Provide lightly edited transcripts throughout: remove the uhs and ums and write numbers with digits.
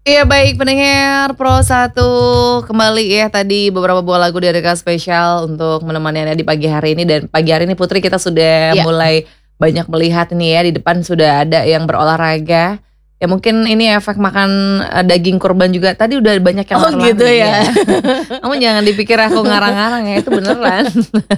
Iya baik pendengar Pro 1 kembali ya tadi beberapa buah lagu dari Kak Spesial untuk menemani Anda di pagi hari ini. Dan pagi hari ini Putri kita sudah Iya. mulai banyak melihat nih ya, di depan sudah ada yang berolahraga. Ya mungkin ini efek makan daging kurban juga. Tadi udah banyak yang Oh lari-lari gitu ya. Kamu jangan dipikir aku ngarang-ngarang ya, itu beneran.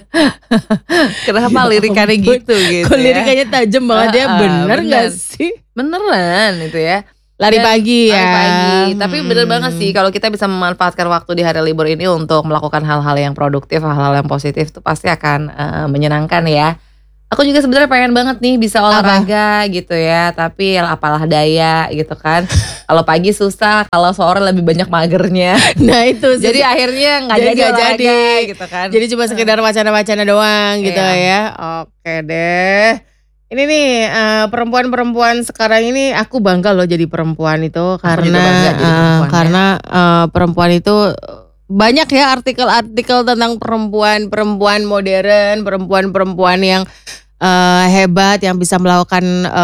Kenapa Ya lirikannya ampun, gitu kok ya. lirikannya tajam banget ya, bener Bener. gak sih? Beneran itu ya. Lari pagi Lari ya. pagi, tapi bener banget sih kalau kita bisa memanfaatkan waktu di hari libur ini untuk melakukan hal-hal yang produktif, hal-hal yang positif itu pasti akan menyenangkan ya. Aku juga sebenarnya pengen banget nih bisa olahraga gitu ya, tapi ya apalah daya gitu kan. Kalau pagi susah, kalau sore lebih banyak magernya. Nah itu Jadi akhirnya nggak jadi olahraga gitu kan. Jadi cuma sekedar wacana-wacana doang gitu Iya. ya. Oke deh. Ini nih perempuan-perempuan sekarang ini aku bangga loh jadi perempuan itu Aku juga bangga jadi perempuan ya. karena perempuan itu banyak ya artikel-artikel tentang perempuan modern, perempuan yang hebat yang bisa melakukan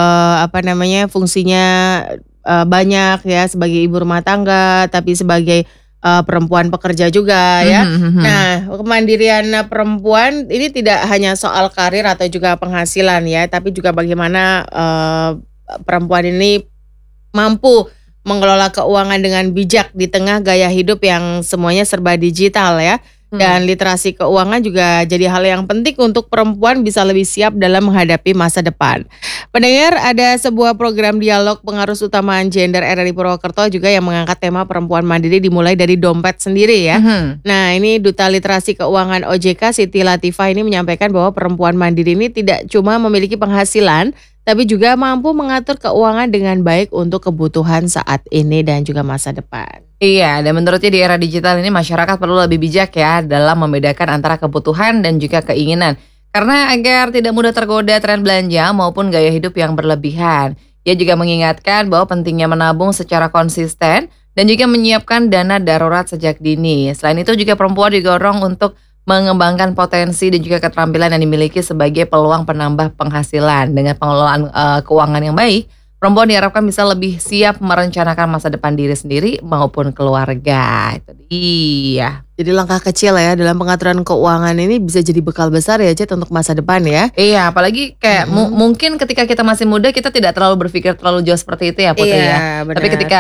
fungsinya banyak ya sebagai ibu rumah tangga, tapi sebagai perempuan pekerja juga ya. Nah, kemandirian perempuan ini tidak hanya soal karir atau juga penghasilan ya, tapi juga bagaimana perempuan ini mampu mengelola keuangan dengan bijak di tengah gaya hidup yang semuanya serba digital ya. Dan literasi keuangan juga jadi hal yang penting untuk perempuan bisa lebih siap dalam menghadapi masa depan. Pendengar, ada sebuah program dialog pengarus utamaan gender RRI Purwokerto juga yang mengangkat tema perempuan mandiri dimulai dari dompet sendiri ya. Nah, ini Duta Literasi Keuangan OJK Siti Latifah ini menyampaikan bahwa perempuan mandiri ini tidak cuma memiliki penghasilan, tapi juga mampu mengatur keuangan dengan baik untuk kebutuhan saat ini dan juga masa depan. Iya, dan menurutnya di era digital ini masyarakat perlu lebih bijak ya dalam membedakan antara kebutuhan dan juga keinginan. Karena agar tidak mudah tergoda tren belanja maupun gaya hidup yang berlebihan. Ia juga mengingatkan bahwa pentingnya menabung secara konsisten dan juga menyiapkan dana darurat sejak dini. Selain itu juga perempuan didorong untuk mengembangkan potensi dan juga keterampilan yang dimiliki sebagai peluang penambah penghasilan. Dengan pengelolaan keuangan yang baik, perempuan diharapkan bisa lebih siap merencanakan masa depan diri sendiri maupun keluarga. Itu dia. Jadi langkah kecil ya dalam pengaturan keuangan ini bisa jadi bekal besar ya Jet untuk masa depan ya. Iya, apalagi kayak mungkin ketika kita masih muda kita tidak terlalu berpikir terlalu jauh seperti itu ya Putri ya. Benar. Tapi ketika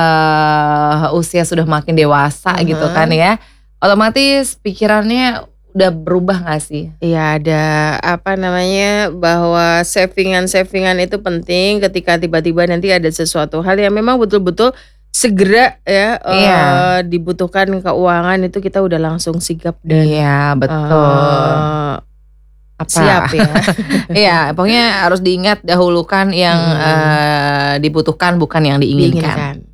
usia sudah makin dewasa gitu kan ya, otomatis pikirannya udah berubah gak sih? Iya, ada bahwa savingan itu penting ketika tiba-tiba nanti ada sesuatu hal yang memang betul-betul segera ya Iya. dibutuhkan keuangan, itu kita udah langsung sigap dan Iya, betul. siap ya. Iya, pokoknya harus diingat dahulukan yang dibutuhkan bukan yang diinginkan.